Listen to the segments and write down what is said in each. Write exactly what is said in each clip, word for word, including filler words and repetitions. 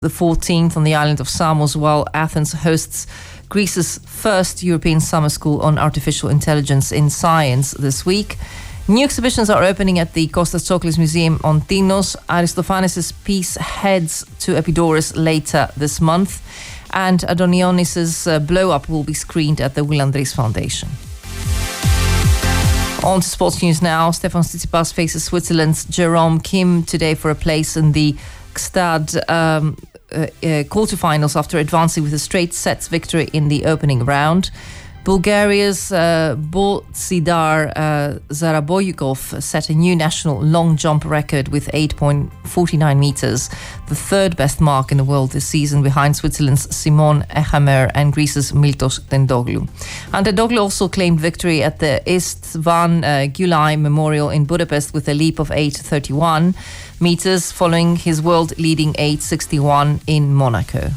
the fourteenth on the island of Samos, while Athens hosts Greece's first European summer school on artificial intelligence in science this week. New exhibitions are opening at the Kostas Tsoklis Museum on Tinos. Aristophanes' piece heads to Epidaurus later this month. And Adonionis' uh, Blow Up will be screened at the Will Andris Foundation. On to sports news now. Stefan Tsitsipas faces Switzerland's Jerome Kim today for a place in the Gstad um, uh, uh, quarterfinals after advancing with a straight sets victory in the opening round. Bulgaria's uh, Boltsidar uh, Zaraboyukov set a new national long jump record with eight point four nine meters, the third best mark in the world this season, behind Switzerland's Simon Echamer and Greece's Miltos Tendoglu. And Tendoglu also claimed victory at the Istvan uh, Gulay Memorial in Budapest with a leap of eight thirty-one meters, following his world-leading eight sixty-one in Monaco.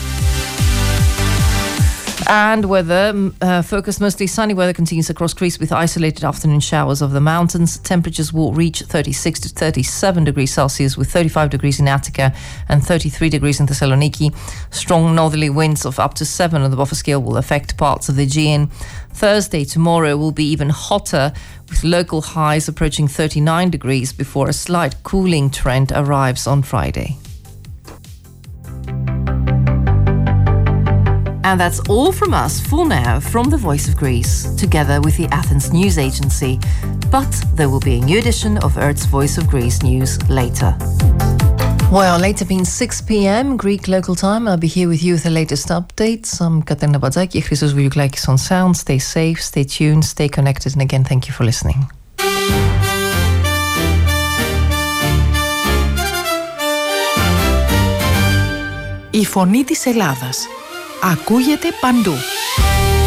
And weather, uh, focused mostly sunny weather continues across Greece with isolated afternoon showers over the mountains. Temperatures will reach thirty-six to thirty-seven degrees Celsius, with thirty-five degrees in Attica and thirty-three degrees in Thessaloniki. Strong northerly winds of up to seven on the buffer scale will affect parts of the Aegean. Thursday, tomorrow, will be even hotter, with local highs approaching thirty-nine degrees before a slight cooling trend arrives on Friday. And that's all from us for now from the Voice of Greece, together with the Athens News Agency. But there will be a new edition of Earth's Voice of Greece news later. Well, later being six p.m. Greek local time, I'll be here with you with the latest updates. I'm Katerina Badzaki, Christos Vouliouklakis on sound. Stay safe, stay tuned, stay connected, and again, thank you for listening. Η φωνή της Ελλάδας ακούγεται παντού.